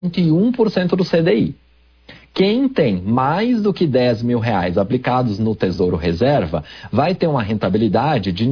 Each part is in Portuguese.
101% do CDI. Quem tem mais do que 10 mil reais aplicados no Tesouro Reserva vai ter uma rentabilidade de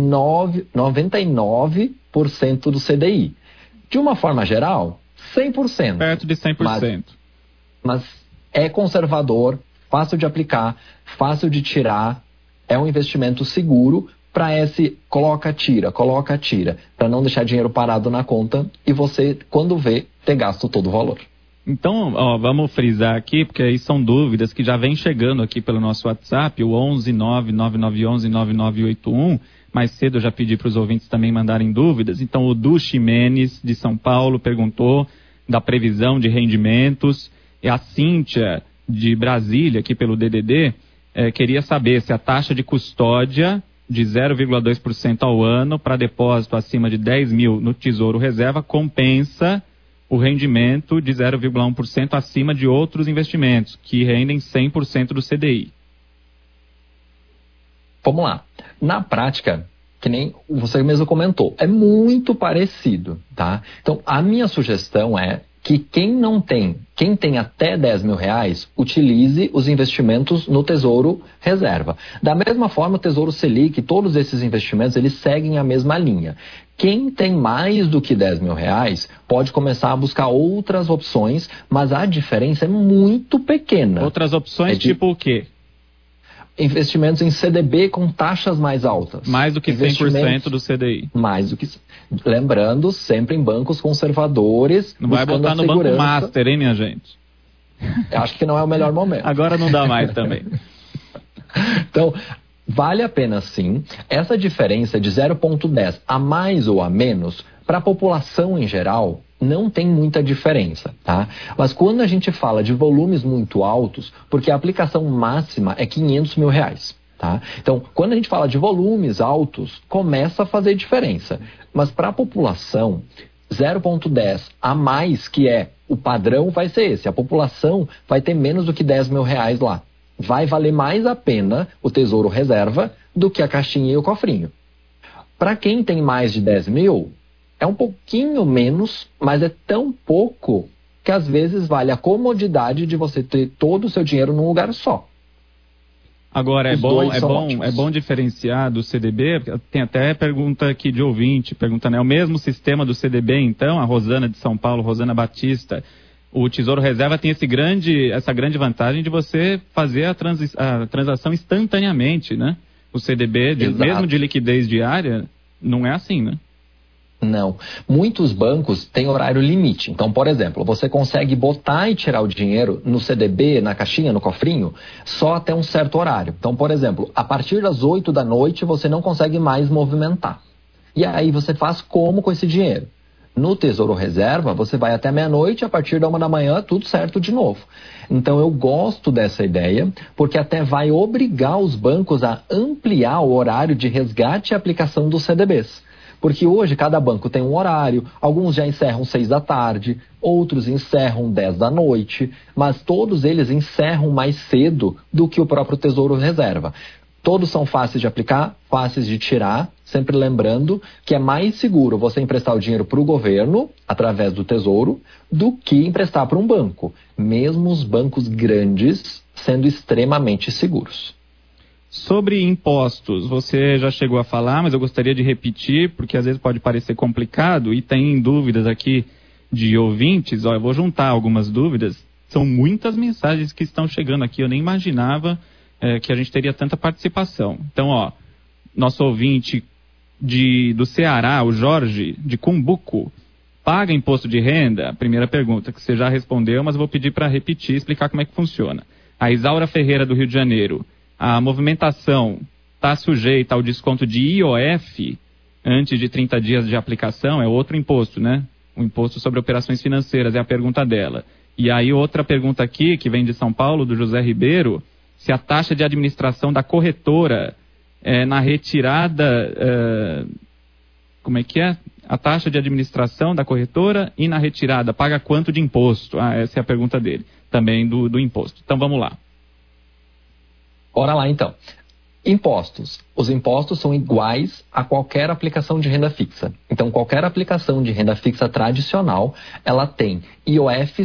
99% do CDI. De uma forma geral, 100%. Perto de 100%. Mas é conservador, fácil de aplicar, fácil de tirar, é um investimento seguro para esse coloca-tira, para não deixar dinheiro parado na conta e você, quando vê, ter gasto todo o valor. Então, vamos frisar aqui, porque aí são dúvidas que já vêm chegando aqui pelo nosso WhatsApp, o 11999119981. Mais cedo eu já pedi para os ouvintes também mandarem dúvidas. Então, o Du Ximenes, de São Paulo, perguntou da previsão de rendimentos. E a Cíntia, de Brasília, aqui pelo DDD, queria saber se a taxa de custódia de 0,2% ao ano para depósito acima de 10 mil no Tesouro Reserva compensa o rendimento de 0,1% acima de outros investimentos, que rendem 100% do CDI. Vamos lá. Na prática, que nem você mesmo comentou, é muito parecido, tá? Então, a minha sugestão é que quem tem até 10 mil reais, utilize os investimentos no Tesouro Reserva. Da mesma forma, o Tesouro Selic, todos esses investimentos, eles seguem a mesma linha. Quem tem mais do que 10 mil reais pode começar a buscar outras opções, mas a diferença é muito pequena. Outras opções tipo o quê? Investimentos em CDB com taxas mais altas. Mais do que 100% do CDI. Mais do que... Lembrando, sempre em bancos conservadores. Não vai botar no Banco Master, hein, minha gente? Eu acho que não é o melhor momento. Agora não dá mais também. Então, vale a pena sim. Essa diferença de 0,10 a mais ou a menos, para a população em geral, não tem muita diferença, tá? Mas quando a gente fala de volumes muito altos, porque a aplicação máxima é 500 mil reais, tá? Então, quando a gente fala de volumes altos, começa a fazer diferença. Mas para a população, 0,10 a mais, que é o padrão, vai ser esse. A população vai ter menos do que 10 mil reais lá. Vai valer mais a pena o Tesouro Reserva do que a caixinha e o cofrinho. Para quem tem mais de 10 mil... é um pouquinho menos, mas é tão pouco que às vezes vale a comodidade de você ter todo o seu dinheiro num lugar só. Agora, é bom diferenciar do CDB, tem até pergunta aqui de ouvinte, perguntando, é o mesmo sistema do CDB então? A Rosana de São Paulo, Rosana Batista. O Tesouro Reserva tem essa grande vantagem de você fazer a transação instantaneamente, né? O CDB, mesmo de liquidez diária, não é assim, né? Não. Muitos bancos têm horário limite. Então, por exemplo, você consegue botar e tirar o dinheiro no CDB, na caixinha, no cofrinho, só até um certo horário. Então, por exemplo, a partir das 8 da noite você não consegue mais movimentar. E aí você faz como com esse dinheiro? No Tesouro Reserva, você vai até meia-noite, a partir da 1 da manhã, tudo certo de novo. Então, eu gosto dessa ideia, porque até vai obrigar os bancos a ampliar o horário de resgate e aplicação dos CDBs. Porque hoje cada banco tem um horário, alguns já encerram 6 da tarde, outros encerram 10 da noite, mas todos eles encerram mais cedo do que o próprio Tesouro Reserva. Todos são fáceis de aplicar, fáceis de tirar, sempre lembrando que é mais seguro você emprestar o dinheiro para o governo, através do Tesouro, do que emprestar para um banco, mesmo os bancos grandes sendo extremamente seguros. Sobre impostos, você já chegou a falar, mas eu gostaria de repetir, porque às vezes pode parecer complicado, e tem dúvidas aqui de ouvintes. Eu vou juntar algumas dúvidas. São muitas mensagens que estão chegando aqui, eu nem imaginava que a gente teria tanta participação. Então, nosso ouvinte do Ceará, o Jorge, de Cumbuco, paga imposto de renda? A primeira pergunta, que você já respondeu, mas eu vou pedir para repetir, explicar como é que funciona. A Isaura Ferreira, do Rio de Janeiro, a movimentação está sujeita ao desconto de IOF antes de 30 dias de aplicação, é outro imposto, né? O imposto sobre operações financeiras, é a pergunta dela. E aí outra pergunta aqui, que vem de São Paulo, do José Ribeiro, se a taxa de administração da corretora na retirada... como é que é? A taxa de administração da corretora e na retirada paga quanto de imposto? Essa é a pergunta dele, também do imposto. Então vamos lá. Bora lá, então. Impostos. Os impostos são iguais a qualquer aplicação de renda fixa. Então, qualquer aplicação de renda fixa tradicional, ela tem IOF